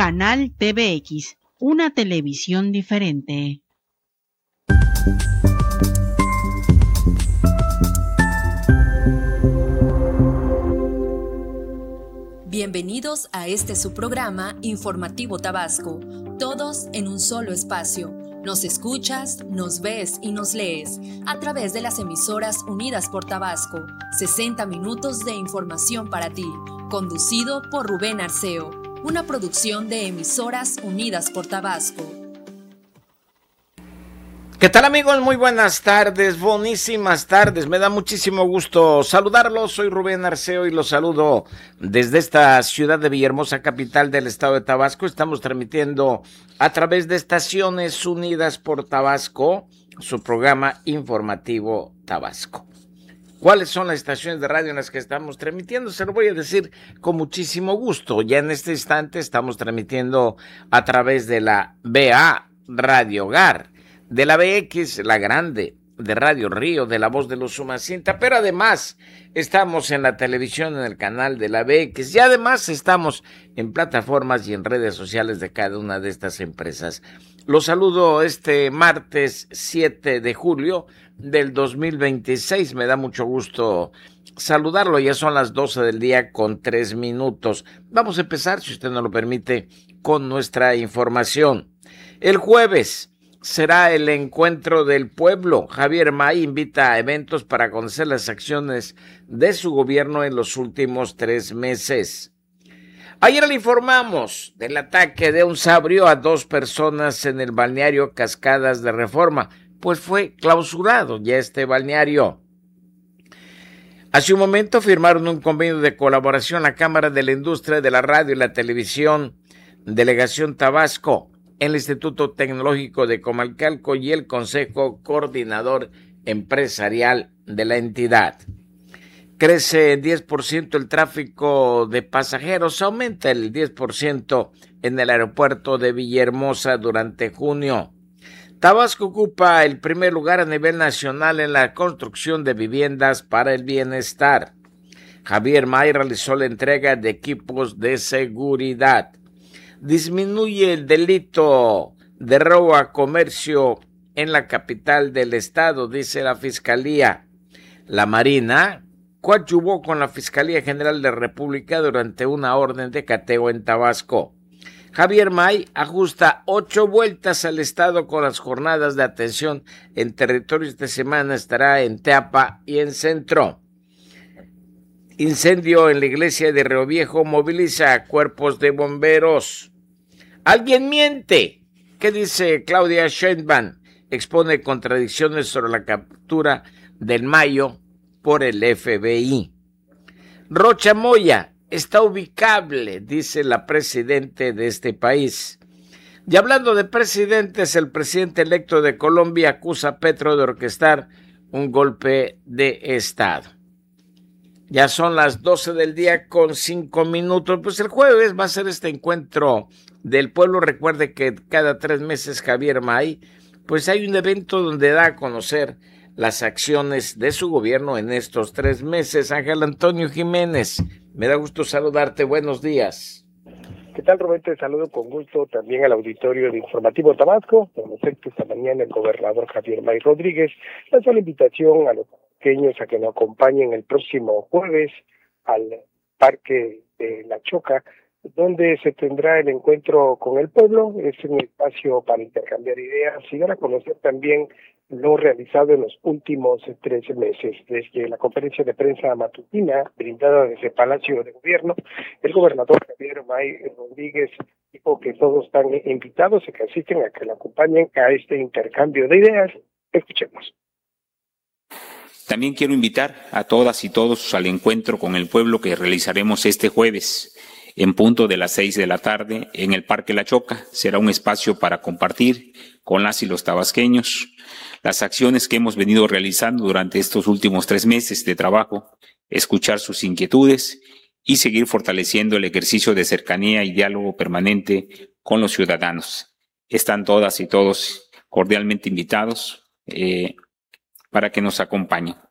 Canal TVX, una televisión diferente. Bienvenidos a este su programa Informativo Tabasco, todos en un solo espacio. Nos escuchas, nos ves y nos lees a través de las emisoras Unidas por Tabasco. 60 minutos de información para ti, conducido por Rubén Arceo, una producción de Emisoras Unidas por Tabasco. ¿Qué tal, amigos? Muy buenas tardes, bonísimas tardes. Me da muchísimo gusto saludarlos. Soy Rubén Arceo y los saludo desde esta ciudad de Villahermosa, capital del estado de Tabasco. Estamos transmitiendo a través de Estaciones Unidas por Tabasco, su programa informativo Tabasco. ¿Cuáles son las estaciones de radio en las que estamos transmitiendo? Se lo voy a decir con muchísimo gusto. Ya en este instante estamos transmitiendo a través de la BA Radio Hogar, de la BX, la grande, de Radio Río, de La Voz de los Umacinta, pero además estamos en la televisión, en el canal de la BX, y además estamos en plataformas y en redes sociales de cada una de estas empresas. Los saludo este martes 7 de julio del 2026, me da mucho gusto saludarlo, ya son las 12 del día con 3 minutos. Vamos a empezar, si usted nos lo permite, con nuestra información. El jueves será el encuentro del pueblo. Javier May invita a eventos para conocer las acciones de su gobierno en los últimos 3 meses. Ayer le informamos del ataque de un sabrio a 2 personas en el balneario Cascadas de Reforma, pues fue clausurado ya este balneario. Hace un momento firmaron un convenio de colaboración la Cámara de la Industria de la Radio y la Televisión, Delegación Tabasco, el Instituto Tecnológico de Comalcalco y el Consejo Coordinador Empresarial de la entidad. Crece 10% el tráfico de pasajeros, aumenta el 10% en el aeropuerto de Villahermosa durante junio. Tabasco ocupa el primer lugar a nivel nacional en la construcción de viviendas para el bienestar. Javier May realizó la entrega de equipos de seguridad. Disminuye el delito de robo a comercio en la capital del estado, dice la Fiscalía. La Marina coadyuvó con la Fiscalía General de la República durante una orden de cateo en Tabasco. Javier May ajusta 8 vueltas al estado con las jornadas de atención en territorios de semana. Estará en Teapa y en Centro. Incendio en la iglesia de Río Viejo moviliza a cuerpos de bomberos. ¿Alguien miente? ¿Qué dice Claudia Sheinbaum? Expone contradicciones sobre la captura del Mayo por el FBI. Rocha Moya está ubicable, dice la presidenta de este país. Y hablando de presidentes, el presidente electo de Colombia acusa a Petro de orquestar un golpe de Estado. Ya son las 12 del día con 5 minutos. Pues el jueves va a ser este encuentro del pueblo. Recuerde que cada 3 meses Javier May, pues hay un evento donde da a conocer las acciones de su gobierno en estos 3 meses. Ángel Antonio Jiménez, me da gusto saludarte. Buenos días. ¿Qué tal, Rubén? Te saludo con gusto también al auditorio de Informativo Tabasco. En efecto, esta mañana el gobernador Javier May Rodríguez lanzó la invitación a los pequeños a que nos acompañen el próximo jueves al Parque de La Choca, donde se tendrá el encuentro con el pueblo. Es un espacio para intercambiar ideas y dar a conocer también lo realizado en los últimos 13 meses. Desde la conferencia de prensa matutina brindada desde Palacio de Gobierno, el gobernador Javier May Rodríguez dijo que todos están invitados y que asisten a que le acompañen a este intercambio de ideas. Escuchemos. También quiero invitar a todas y todos al encuentro con el pueblo que realizaremos este jueves en punto de las 6 de la tarde en el Parque La Choca. Será un espacio para compartir con las y los tabasqueños las acciones que hemos venido realizando durante estos últimos 3 meses de trabajo, escuchar sus inquietudes y seguir fortaleciendo el ejercicio de cercanía y diálogo permanente con los ciudadanos. Están todas y todos cordialmente invitados para que nos acompañen.